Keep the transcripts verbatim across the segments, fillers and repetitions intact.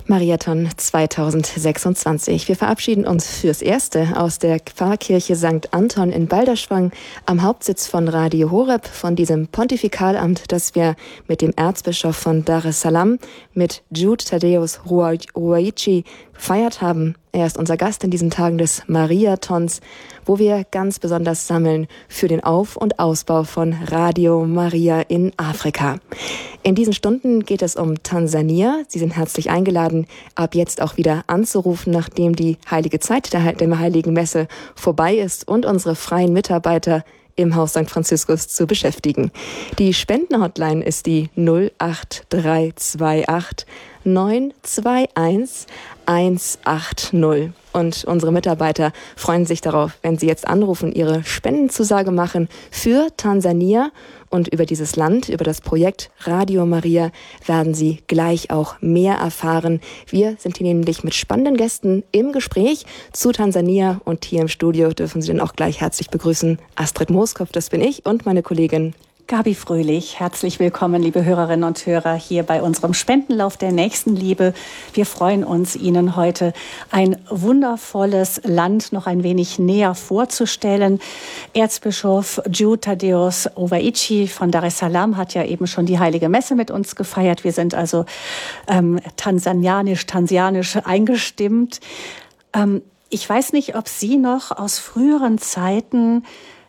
Mariathon zweitausendsechsundzwanzig. Wir verabschieden uns fürs Erste aus der Pfarrkirche Sankt Anton in Balderschwang am Hauptsitz von Radio Horeb, von diesem Pontifikalamt, das wir mit dem Erzbischof von Dar es Salaam, mit Jude Thaddeus Ruwa'ichi gefeiert haben. Er ist unser Gast in diesen Tagen des Mariathons, wo wir ganz besonders sammeln für den Auf- und Ausbau von Radio Maria in Afrika. In diesen Stunden geht es um Tansania. Sie sind herzlich eingeladen, ab jetzt auch wieder anzurufen, nachdem die heilige Zeit der, der Heiligen Messe vorbei ist und unsere freien Mitarbeiter im Haus Sankt Franziskus zu beschäftigen. Die Spendenhotline ist die null acht drei zwei acht neun zwei eins eins acht null. Und unsere Mitarbeiter freuen sich darauf, wenn sie jetzt anrufen, ihre Spendenzusage machen für Tansania. Und über dieses Land, über das Projekt Radio Maria werden Sie gleich auch mehr erfahren. Wir sind hier nämlich mit spannenden Gästen im Gespräch zu Tansania. Und hier im Studio dürfen Sie dann auch gleich herzlich begrüßen Astrid Mooskopf, das bin ich, und meine Kollegin Gabi Fröhlich. Herzlich willkommen, liebe Hörerinnen und Hörer, hier bei unserem Spendenlauf der Nächstenliebe. Wir freuen uns, Ihnen heute ein wundervolles Land noch ein wenig näher vorzustellen. Erzbischof Jude Thaddeus Ruwa'ichi von Dar es Salaam hat ja eben schon die Heilige Messe mit uns gefeiert. Wir sind also ähm, tansanianisch, tansianisch eingestimmt. Ähm, ich weiß nicht, ob Sie noch aus früheren Zeiten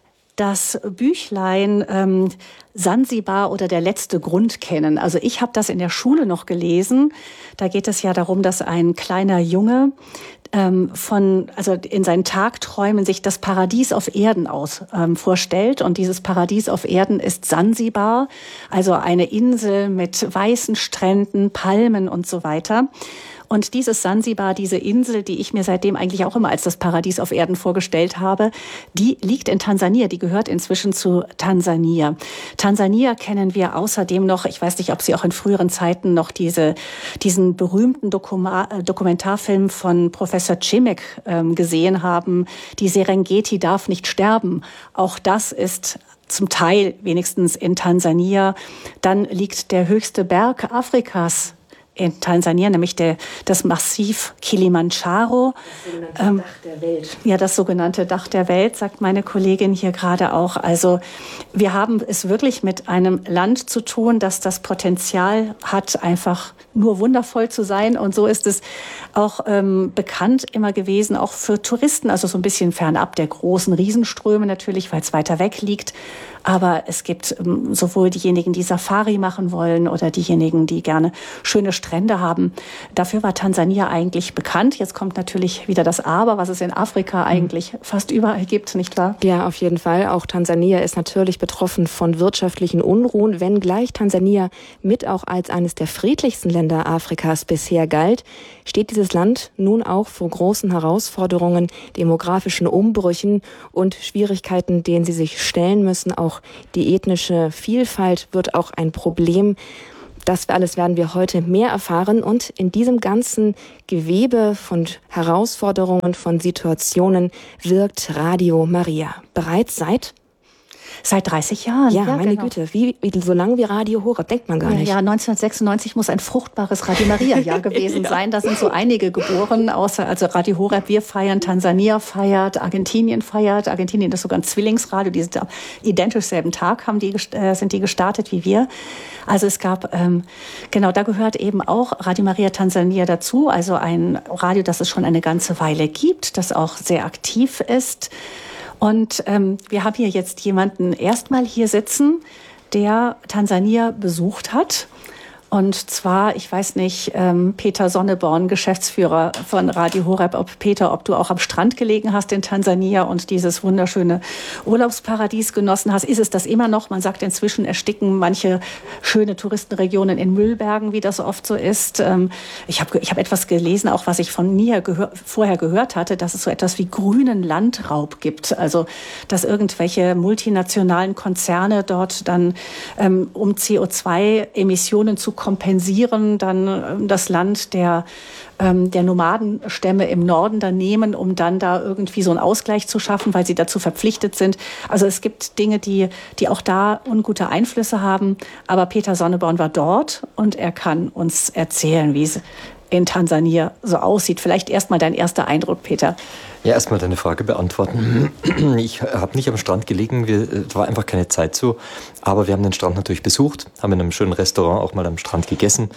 das Büchlein ähm, Sansibar oder der letzte Grund kennen. Also ich habe das in der Schule noch gelesen. Da geht es ja darum, dass ein kleiner Junge ähm, von, also in seinen Tagträumen sich das Paradies auf Erden aus ähm, vorstellt. Und dieses Paradies auf Erden ist Sansibar, also eine Insel mit weißen Stränden, Palmen und so weiter. Und dieses Sansibar, diese Insel, die ich mir seitdem eigentlich auch immer als das Paradies auf Erden vorgestellt habe, die liegt in Tansania, die gehört inzwischen zu Tansania. Tansania kennen wir außerdem noch, ich weiß nicht, ob Sie auch in früheren Zeiten noch diese, diesen berühmten Dokuma- Dokumentarfilm von Professor Cimek ähm, gesehen haben, die Serengeti darf nicht sterben. Auch das ist zum Teil wenigstens in Tansania. Dann liegt der höchste Berg Afrikas in Tansania, nämlich der, das Massiv Kilimanjaro. Das sogenannte ähm, Dach der Welt. Ja, das sogenannte Dach der Welt, sagt meine Kollegin hier gerade auch. Also wir haben es wirklich mit einem Land zu tun, das das Potenzial hat, einfach nur wundervoll zu sein. Und so ist es auch ähm, bekannt immer gewesen, auch für Touristen, also so ein bisschen fernab der großen Riesenströme natürlich, weil es weiter weg liegt. Aber es gibt ähm, sowohl diejenigen, die Safari machen wollen oder diejenigen, die gerne schöne Strände haben. Dafür war Tansania eigentlich bekannt. Jetzt kommt natürlich wieder das Aber, was es in Afrika eigentlich mhm. fast überall gibt, nicht wahr? Ja, auf jeden Fall. Auch Tansania ist natürlich betroffen von wirtschaftlichen Unruhen, wenngleich Tansania mit auch als eines der friedlichsten Länder Afrikas bisher galt, steht dieses Land nun auch vor großen Herausforderungen, demografischen Umbrüchen und Schwierigkeiten, denen sie sich stellen müssen. Auch die ethnische Vielfalt wird auch ein Problem. Das alles werden wir heute mehr erfahren. Und in diesem ganzen Gewebe von Herausforderungen, von Situationen wirkt Radio Maria. Bereits seit Seit dreißig Jahren. Ja, ja meine genau. Güte, wie, wie, so lange wie Radio Horeb denkt man gar ja, nicht. Ja, neunzehnhundertsechsundneunzig muss ein fruchtbares Radio Maria-Jahr gewesen ja. sein. Da sind so einige geboren, außer also Radio Horeb, wir feiern, Tansania feiert, Argentinien feiert. Argentinien ist sogar ein Zwillingsradio, die sind am identisch selben Tag haben die, äh, sind die gestartet wie wir. Also es gab, ähm, genau, da gehört eben auch Radio Maria Tansania dazu, also ein Radio, das es schon eine ganze Weile gibt, das auch sehr aktiv ist. Und ähm, wir haben hier jetzt jemanden erstmal hier sitzen, der Tansania besucht hat. Und zwar, ich weiß nicht, ähm, Peter Sonneborn, Geschäftsführer von Radio Horeb, ob Peter, ob du auch am Strand gelegen hast in Tansania und dieses wunderschöne Urlaubsparadies genossen hast. Ist es das immer noch? Man sagt inzwischen, ersticken manche schöne Touristenregionen in Müllbergen, wie das oft so ist. Ähm, ich habe ich hab etwas gelesen, auch was ich von Nia gehör, vorher gehört hatte, dass es so etwas wie grünen Landraub gibt. Also, dass irgendwelche multinationalen Konzerne dort dann, ähm, um C O zwei Emissionen zu kompensieren, dann das Land der, ähm, der Nomadenstämme im Norden dann nehmen, um dann da irgendwie so einen Ausgleich zu schaffen, weil sie dazu verpflichtet sind. Also es gibt Dinge, die, die auch da ungute Einflüsse haben. Aber Peter Sonneborn war dort und er kann uns erzählen, wie es in Tansania so aussieht. Vielleicht erstmal dein erster Eindruck, Peter. Ja, erstmal deine Frage beantworten. Ich habe nicht am Strand gelegen, es war einfach keine Zeit zu, aber wir haben den Strand natürlich besucht, haben in einem schönen Restaurant auch mal am Strand gegessen.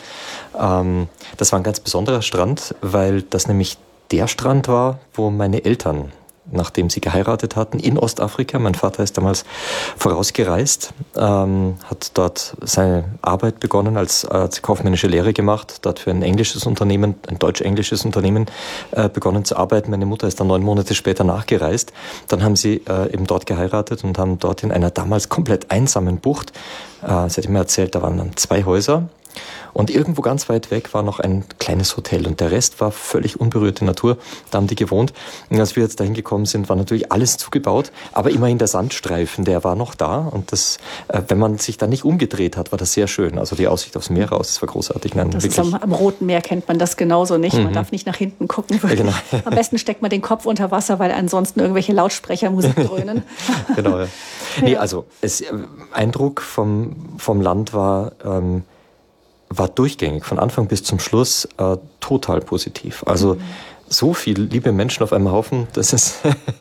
Das war ein ganz besonderer Strand, weil das nämlich der Strand war, wo meine Eltern, nachdem sie geheiratet hatten, in Ostafrika. Mein Vater ist damals vorausgereist, ähm, hat dort seine Arbeit begonnen, als, als kaufmännische Lehre gemacht, dort für ein englisches Unternehmen, ein deutsch-englisches Unternehmen äh, begonnen zu arbeiten. Meine Mutter ist dann neun Monate später nachgereist. Dann haben sie äh, eben dort geheiratet und haben dort in einer damals komplett einsamen Bucht, äh, sie hat mir erzählt, da waren dann zwei Häuser, und irgendwo ganz weit weg war noch ein kleines Hotel und der Rest war völlig unberührte Natur. Da haben die gewohnt. Und als wir jetzt dahin gekommen sind, war natürlich alles zugebaut, aber immerhin der Sandstreifen, der war noch da. Und das, äh, wenn man sich da nicht umgedreht hat, war das sehr schön. Also die Aussicht aufs Meer raus, das war großartig. Nein, das ist am, am Roten Meer kennt man das genauso nicht. Man mhm. darf nicht nach hinten gucken. Ja, genau. Am besten steckt man den Kopf unter Wasser, weil ansonsten irgendwelche Lautsprecher Musik dröhnen. Genau, ja. Nee, also es, Eindruck vom, vom Land war... Ähm, war durchgängig, von Anfang bis zum Schluss äh, total positiv. Also mhm. so viele liebe Menschen auf einem Haufen, das ist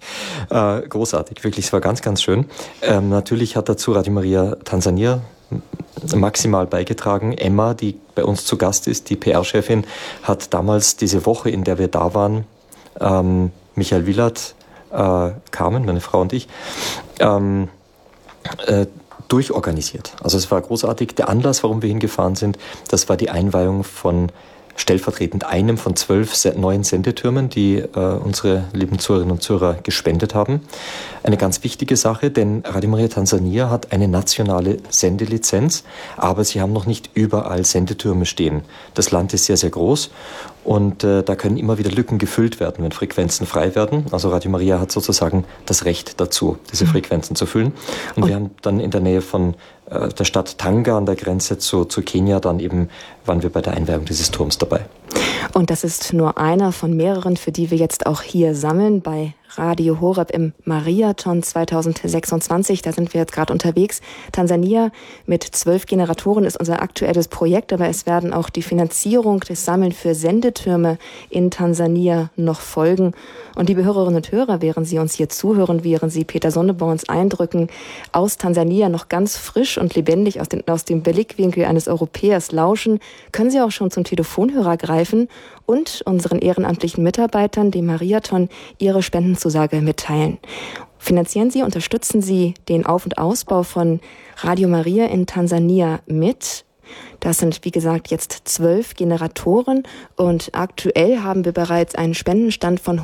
äh, großartig, wirklich, es war ganz, ganz schön. Ähm, natürlich hat dazu Radio Maria Tansania maximal beigetragen. Emma, die bei uns zu Gast ist, die P R-Chefin, hat damals diese Woche, in der wir da waren, ähm, Michael Willert, äh, Carmen, meine Frau und ich, ähm, äh, durchorganisiert. Also es war großartig. Der Anlass, warum wir hingefahren sind, das war die Einweihung von stellvertretend einem von zwölf neuen Sendetürmen, die äh, unsere lieben Zuhörerinnen und Zuhörer gespendet haben. Eine ganz wichtige Sache, denn Radio Maria Tansania hat eine nationale Sendelizenz, aber sie haben noch nicht überall Sendetürme stehen. Das Land ist sehr, sehr groß und äh, da können immer wieder Lücken gefüllt werden, wenn Frequenzen frei werden. Also Radio Maria hat sozusagen das Recht dazu, diese Frequenzen zu füllen. Und oh. wir haben dann in der Nähe von äh, der Stadt Tanga an der Grenze zu, zu Kenia dann eben, waren wir bei der Einweihung dieses Turms dabei. Und das ist nur einer von mehreren, für die wir jetzt auch hier sammeln bei Radio Horeb im Mariathon zweitausendsechsundzwanzig. Da sind wir jetzt gerade unterwegs. Tansania mit zwölf Generatoren ist unser aktuelles Projekt, aber es werden auch die Finanzierung des Sammeln für Sendetürme in Tansania noch folgen. Und liebe Hörerinnen und Hörer, während Sie uns hier zuhören, während Sie Peter Sonneborns Eindrücken aus Tansania noch ganz frisch und lebendig aus, den, aus dem Blickwinkel eines Europäers lauschen, können Sie auch schon zum Telefonhörer greifen und unseren ehrenamtlichen Mitarbeitern, dem Mariathon, ihre Spendenzusage mitteilen. Finanzieren Sie, unterstützen Sie den Auf- und Ausbau von Radio Maria in Tansania mit. Das sind, wie gesagt, jetzt zwölf Generatoren und aktuell haben wir bereits einen Spendenstand von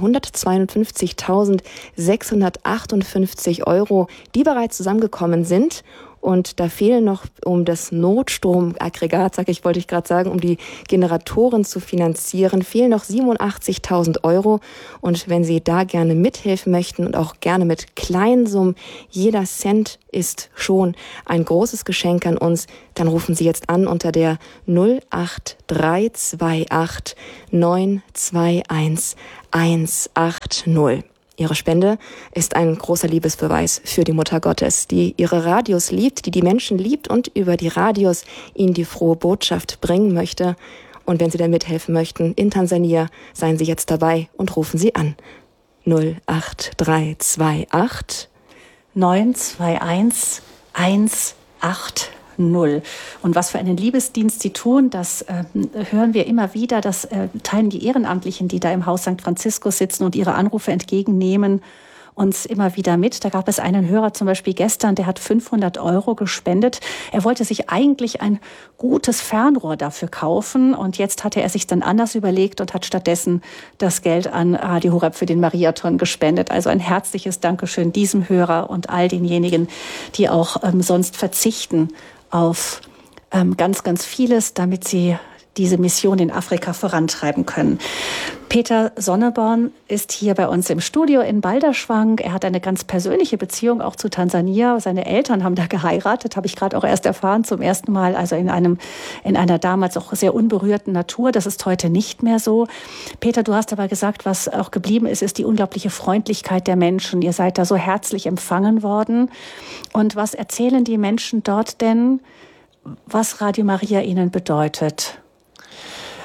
hundertzweiundfünfzigtausendsechshundertachtundfünfzig Euro, die bereits zusammengekommen sind. Und da fehlen noch, um das Notstromaggregat, sag ich, wollte ich gerade sagen, um die Generatoren zu finanzieren, fehlen noch siebenundachtzigtausend Euro. Und wenn Sie da gerne mithelfen möchten und auch gerne mit Kleinsummen, jeder Cent ist schon ein großes Geschenk an uns, dann rufen Sie jetzt an unter der null acht drei zwei acht neun zwei eins eins acht null. Ihre Spende ist ein großer Liebesbeweis für die Mutter Gottes, die ihre Radios liebt, die die Menschen liebt und über die Radios ihnen die frohe Botschaft bringen möchte. Und wenn Sie dann mithelfen möchten in Tansania, seien Sie jetzt dabei und rufen Sie an. null acht drei zwei acht neun zwei eins eins acht null. Und was für einen Liebesdienst sie tun, das äh, hören wir immer wieder. Das äh, teilen die Ehrenamtlichen, die da im Haus Sankt Franziskus sitzen und ihre Anrufe entgegennehmen, uns immer wieder mit. Da gab es einen Hörer zum Beispiel gestern, der hat fünfhundert Euro gespendet. Er wollte sich eigentlich ein gutes Fernrohr dafür kaufen und jetzt hatte er sich dann anders überlegt und hat stattdessen das Geld an Radio Horeb für den Mariathon gespendet. Also ein herzliches Dankeschön diesem Hörer und all denjenigen, die auch ähm, sonst verzichten auf ähm, ganz, ganz vieles, damit sie diese Mission in Afrika vorantreiben können. Peter Sonneborn ist hier bei uns im Studio in Balderschwang. Er hat eine ganz persönliche Beziehung auch zu Tansania. Seine Eltern haben da geheiratet, habe ich gerade auch erst erfahren, zum ersten Mal, also in einem, in einer damals auch sehr unberührten Natur. Das ist heute nicht mehr so. Peter, du hast aber gesagt, was auch geblieben ist, ist die unglaubliche Freundlichkeit der Menschen. Ihr seid da so herzlich empfangen worden. Und was erzählen die Menschen dort denn, was Radio Maria ihnen bedeutet?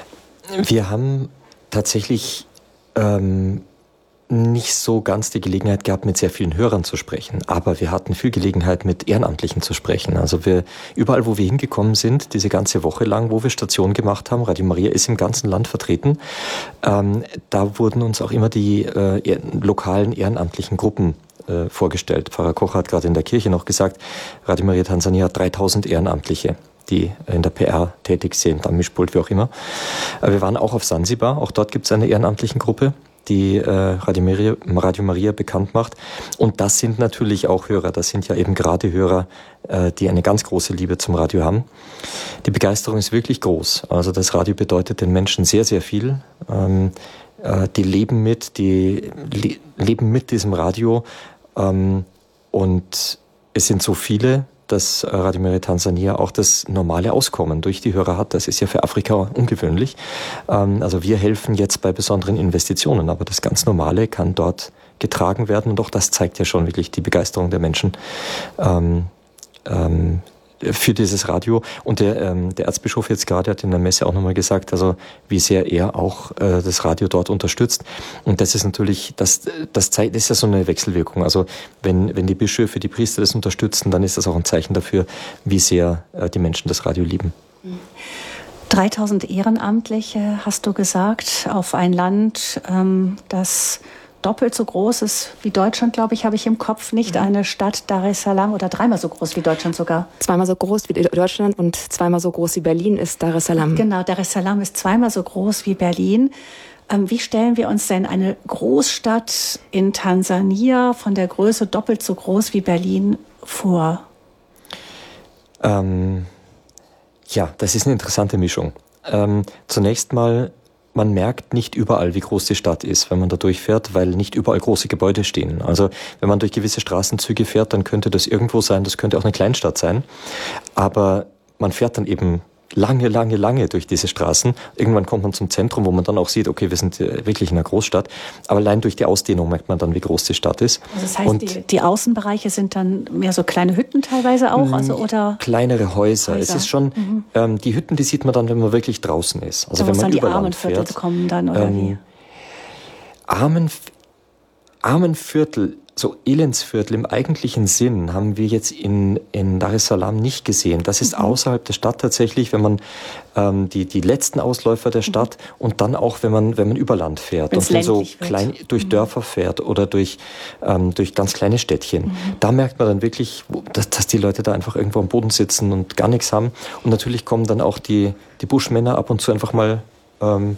Wir haben tatsächlich ähm, nicht so ganz die Gelegenheit gehabt, mit sehr vielen Hörern zu sprechen. Aber wir hatten viel Gelegenheit, mit Ehrenamtlichen zu sprechen. Also wir, überall, wo wir hingekommen sind, diese ganze Woche lang, wo wir Station gemacht haben, Radio Maria ist im ganzen Land vertreten, ähm, da wurden uns auch immer die äh, lokalen ehrenamtlichen Gruppen äh, vorgestellt. Pfarrer Koch hat gerade in der Kirche noch gesagt, Radio Maria Tansania hat dreitausend Ehrenamtliche, die in der P R tätig sind, am Mischpult, wie auch immer. Wir waren auch auf Sansibar, auch dort gibt es eine ehrenamtliche Gruppe, die äh, Radio Maria, Radio Maria bekannt macht. Und das sind natürlich auch Hörer, das sind ja eben gerade Hörer, äh, die eine ganz große Liebe zum Radio haben. Die Begeisterung ist wirklich groß. Also das Radio bedeutet den Menschen sehr, sehr viel. Ähm, äh, die leben mit, die le- leben mit diesem Radio. Ähm, und es sind so viele, dass Radio Maria Tansania auch das normale Auskommen durch die Hörer hat. Das ist ja für Afrika ungewöhnlich. Also wir helfen jetzt bei besonderen Investitionen, aber das ganz Normale kann dort getragen werden und auch das zeigt ja schon wirklich die Begeisterung der Menschen ähm, ähm, für dieses Radio. Und der, ähm, der Erzbischof jetzt gerade hat in der Messe auch nochmal gesagt, also wie sehr er auch äh, das Radio dort unterstützt. Und das ist natürlich, das, das, zeigt, das ist ja so eine Wechselwirkung. Also wenn, wenn die Bischöfe, die Priester das unterstützen, dann ist das auch ein Zeichen dafür, wie sehr äh, die Menschen das Radio lieben. dreitausend Ehrenamtliche, hast du gesagt, auf ein Land, ähm, das doppelt so groß ist wie Deutschland, glaube ich, habe ich im Kopf. Nicht mhm. eine Stadt, Dar es Salaam, oder dreimal so groß wie Deutschland sogar. Zweimal so groß wie Deutschland und zweimal so groß wie Berlin ist Dar es Salaam. Genau, Dar es Salaam ist zweimal so groß wie Berlin. Ähm, wie stellen wir uns denn eine Großstadt in Tansania von der Größe doppelt so groß wie Berlin vor? Ähm, ja, das ist eine interessante Mischung. Ähm, zunächst mal, man merkt nicht überall, wie groß die Stadt ist, wenn man da durchfährt, weil nicht überall große Gebäude stehen. Also wenn man durch gewisse Straßenzüge fährt, dann könnte das irgendwo sein, das könnte auch eine Kleinstadt sein. Aber man fährt dann eben lange, lange, lange durch diese Straßen. Irgendwann kommt man zum Zentrum, wo man dann auch sieht, okay, wir sind wirklich in einer Großstadt. Aber allein durch die Ausdehnung merkt man dann, wie groß die Stadt ist. Also das heißt, und die, die Außenbereiche sind dann mehr so kleine Hütten teilweise auch? Also, oder kleinere Häuser. Häuser. Es ist schon, mhm. ähm, die Hütten, die sieht man dann, wenn man wirklich draußen ist. Also da wenn man dann über die Land Armenviertel fährt. kommen dann, oder ähm, wie? Armen, Armenviertel, so Elendsviertel im eigentlichen Sinn haben wir jetzt in, in Dar es Salaam nicht gesehen. Das ist mhm. außerhalb der Stadt tatsächlich, wenn man ähm, die, die letzten Ausläufer der Stadt mhm. und dann auch, wenn man, wenn man über Land fährt Wenn's und dann so klein wird. durch mhm. Dörfer fährt oder durch, ähm, durch ganz kleine Städtchen. Mhm. Da merkt man dann wirklich, dass, dass die Leute da einfach irgendwo am Boden sitzen und gar nichts haben. Und natürlich kommen dann auch die, die Buschmänner ab und zu einfach mal ähm,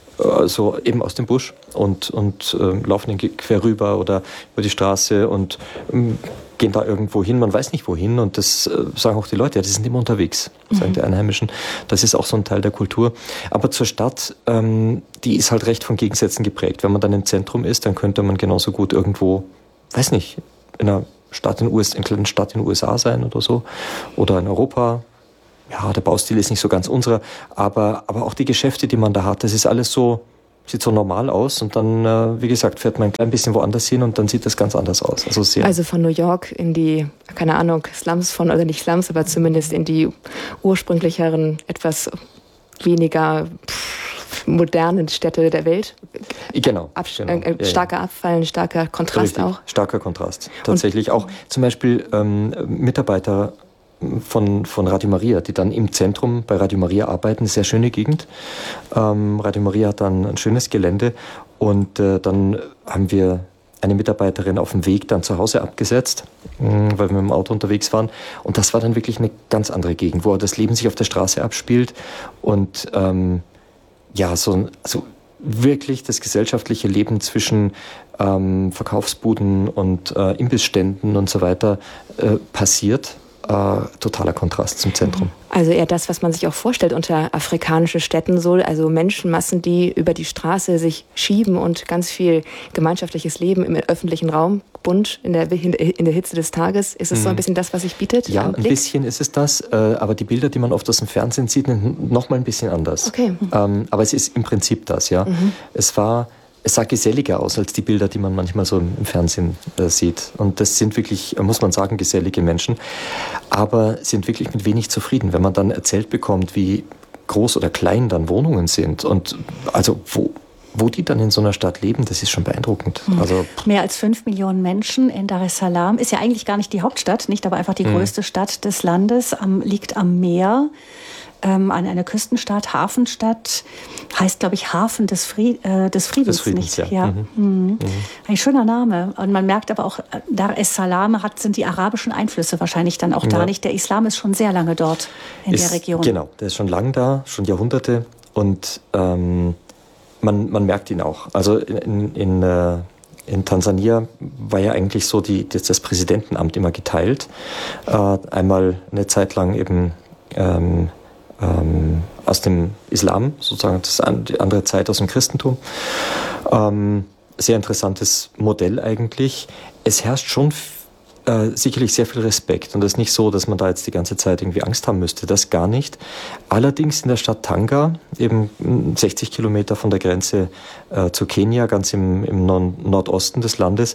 so eben aus dem Busch und, und äh, laufen quer rüber oder über die Straße und ähm, gehen da irgendwo hin. Man weiß nicht wohin und das äh, sagen auch die Leute, ja, die sind immer unterwegs, sagen mhm. die Einheimischen. Das ist auch so ein Teil der Kultur. Aber zur Stadt, ähm, die ist halt recht von Gegensätzen geprägt. Wenn man dann im Zentrum ist, dann könnte man genauso gut irgendwo, weiß nicht, in einer Stadt in U S A, in einer kleinen Stadt in den U S A sein oder so oder in Europa. Ja, der Baustil ist nicht so ganz unserer, aber, aber auch die Geschäfte, die man da hat, das ist alles so, sieht so normal aus und dann, äh, wie gesagt, fährt man ein klein bisschen woanders hin und dann sieht das ganz anders aus. Also, sehr also von New York in die, keine Ahnung, Slums von, oder nicht Slums, aber zumindest in die ursprünglicheren, etwas weniger pff, modernen Städte der Welt. Genau. Abs- genau. Äh, äh, starker ja, ja. Abfall, starker Kontrast Richtig, auch. Starker Kontrast. Tatsächlich und, auch zum Beispiel ähm, Mitarbeiter Von, von Radio Maria, die dann im Zentrum bei Radio Maria arbeiten. Sehr schöne Gegend. Ähm, Radio Maria hat dann ein schönes Gelände und äh, dann haben wir eine Mitarbeiterin auf dem Weg dann zu Hause abgesetzt, mh, weil wir mit dem Auto unterwegs waren. Und das war dann wirklich eine ganz andere Gegend, wo das Leben sich auf der Straße abspielt und ähm, ja, so also wirklich das gesellschaftliche Leben zwischen ähm, Verkaufsbuden und äh, Imbissständen und so weiter äh, passiert. Äh, totaler Kontrast zum Zentrum. Also eher das, was man sich auch vorstellt unter afrikanischen Städten, so, also Menschenmassen, die über die Straße sich schieben und ganz viel gemeinschaftliches Leben im öffentlichen Raum, bunt in der, in der Hitze des Tages. Ist es mhm. so ein bisschen das, was sich bietet? Ja, ein bisschen ist es das, äh, aber die Bilder, die man oft aus dem Fernsehen sieht, sind noch mal ein bisschen anders. Okay. Mhm. Ähm, aber es ist im Prinzip das, ja. Mhm. Es war Es sah geselliger aus als die Bilder, die man manchmal so im Fernsehen äh, sieht. Und das sind wirklich, muss man sagen, gesellige Menschen, aber sind wirklich mit wenig zufrieden. Wenn man dann erzählt bekommt, wie groß oder klein dann Wohnungen sind und also wo Wo die dann in so einer Stadt leben, das ist schon beeindruckend. Also mehr als fünf Millionen Menschen in Dar es Salaam. Ist ja eigentlich gar nicht die Hauptstadt, nicht, aber einfach die mhm. größte Stadt des Landes. Am, liegt am Meer, ähm, an einer Küstenstadt, Hafenstadt. Heißt, glaube ich, Hafen des, Fried, äh, des Friedens. Des Friedens, nicht? ja. ja. Mhm. Mhm. Ein schöner Name. Und man merkt aber auch, Dar es Salaam hat, sind die arabischen Einflüsse wahrscheinlich dann auch da ja. nicht. Der Islam ist schon sehr lange dort in ist, der Region. Genau, der ist schon lange da, schon Jahrhunderte. Und ähm, Man, man merkt ihn auch. Also in, in, in Tansania war ja eigentlich so die, das, das Präsidentenamt immer geteilt. Äh, einmal eine Zeit lang eben ähm, ähm, aus dem Islam, sozusagen das, die andere Zeit aus dem Christentum. Ähm, sehr interessantes Modell eigentlich. Es herrscht schon Äh, sicherlich sehr viel Respekt. Und es ist nicht so, dass man da jetzt die ganze Zeit irgendwie Angst haben müsste. Das gar nicht. Allerdings in der Stadt Tanga, eben sechzig Kilometer von der Grenze äh, zu Kenia, ganz im, im Nordosten des Landes,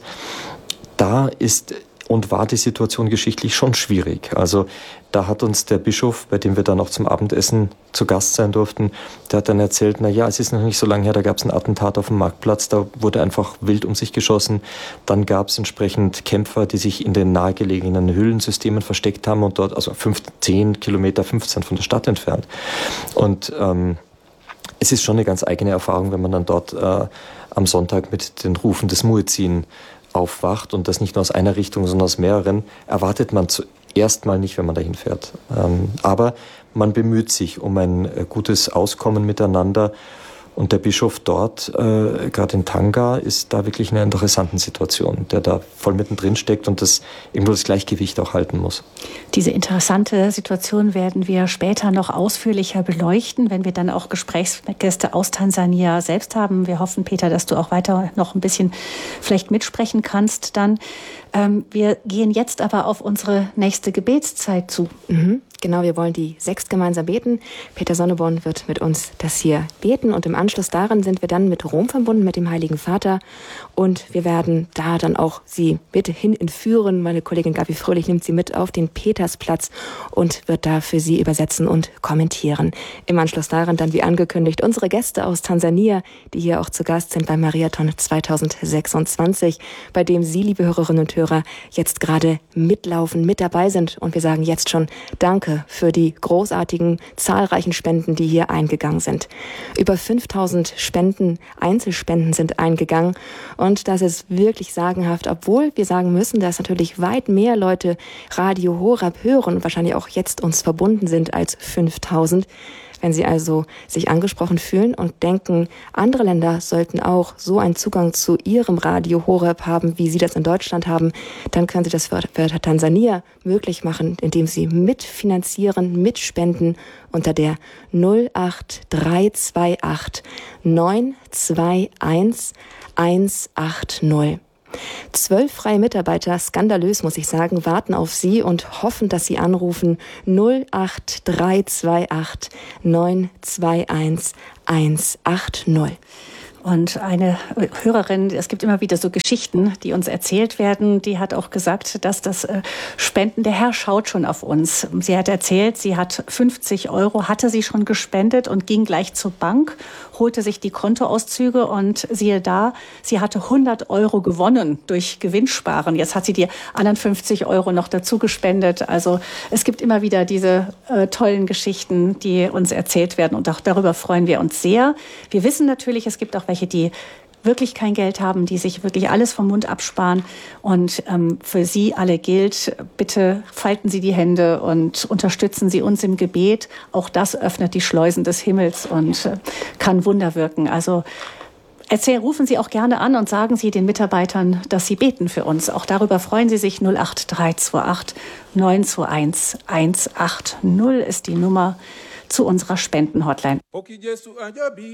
da ist und war die Situation geschichtlich schon schwierig. Also da hat uns der Bischof, bei dem wir dann auch zum Abendessen zu Gast sein durften, der hat dann erzählt, na ja, es ist noch nicht so lange her, da gab es ein Attentat auf dem Marktplatz, da wurde einfach wild um sich geschossen. Dann gab es entsprechend Kämpfer, die sich in den nahegelegenen Höhlensystemen versteckt haben und dort, also fünfzehn Kilometer, fünfzehn von der Stadt entfernt. Und ähm, es ist schon eine ganz eigene Erfahrung, wenn man dann dort äh, am Sonntag mit den Rufen des Muezzin aufwacht und das nicht nur aus einer Richtung, sondern aus mehreren, erwartet man zuerst mal nicht, wenn man dahin fährt. Ähm, aber man bemüht sich um ein äh, gutes Auskommen miteinander und der Bischof dort, äh, gerade in Tanga, ist da wirklich in einer interessanten Situation, der da voll mittendrin steckt und das irgendwo das Gleichgewicht auch halten muss. Diese interessante Situation werden wir später noch ausführlicher beleuchten, wenn wir dann auch Gesprächsgäste aus Tansania selbst haben. Wir hoffen, Peter, dass du auch weiter noch ein bisschen vielleicht mitsprechen kannst dann. Ähm, wir gehen jetzt aber auf unsere nächste Gebetszeit zu. Mhm. Genau, wir wollen die sechs gemeinsam beten. Peter Sonneborn wird mit uns das hier beten und im Anschluss daran sind wir dann mit Rom verbunden, mit dem Heiligen Vater und wir werden da dann auch Sie bitte hin entführen. Meine Kollegin Gabi Fröhlich nimmt Sie mit auf den Petersplatz und wird da für Sie übersetzen und kommentieren. Im Anschluss daran dann, wie angekündigt, unsere Gäste aus Tansania, die hier auch zu Gast sind beim Mariathon zwanzig sechsundzwanzig, bei dem Sie, liebe Hörerinnen und Hörer, jetzt gerade mitlaufen, mit dabei sind und wir sagen jetzt schon Danke für die großartigen, zahlreichen Spenden, die hier eingegangen sind. Über fünftausend Spenden, Einzelspenden sind eingegangen und das ist wirklich sagenhaft, obwohl wir sagen müssen, dass natürlich weit mehr Leute Radio Horeb hören und wahrscheinlich auch jetzt uns verbunden sind als fünftausend. Wenn Sie also sich angesprochen fühlen und denken, andere Länder sollten auch so einen Zugang zu Ihrem Radio Horeb haben, wie Sie das in Deutschland haben, dann können Sie das für, für Tansania möglich machen, indem Sie mitfinanzieren, mitspenden unter der null acht drei zwei acht neun zwei eins eins acht null. Zwölf freie Mitarbeiter, skandalös muss ich sagen, warten auf Sie und hoffen, dass Sie anrufen null acht drei zwei acht neun zwei eins eins acht null. Und eine Hörerin, es gibt immer wieder so Geschichten, die uns erzählt werden, die hat auch gesagt, dass das Spenden, der Herr schaut schon auf uns. Sie hat erzählt, sie hat fünfzig Euro, hatte sie schon gespendet und ging gleich zur Bank, holte sich die Kontoauszüge und siehe da, sie hatte hundert Euro gewonnen durch Gewinnsparen. Jetzt hat sie die anderen fünfzig Euro noch dazu gespendet. Also es gibt immer wieder diese äh, tollen Geschichten, die uns erzählt werden und auch darüber freuen wir uns sehr. Wir wissen natürlich, es gibt auch welche, die wirklich kein Geld haben, die sich wirklich alles vom Mund absparen. Und ähm, für Sie alle gilt, bitte falten Sie die Hände und unterstützen Sie uns im Gebet. Auch das öffnet die Schleusen des Himmels und äh, kann Wunder wirken. Also erzählen, rufen Sie auch gerne an und sagen Sie den Mitarbeitern, dass Sie beten für uns. Auch darüber freuen Sie sich. null acht drei zwei acht neun zwei eins eins acht null ist die Nummer zu unserer Spenden-Hotline.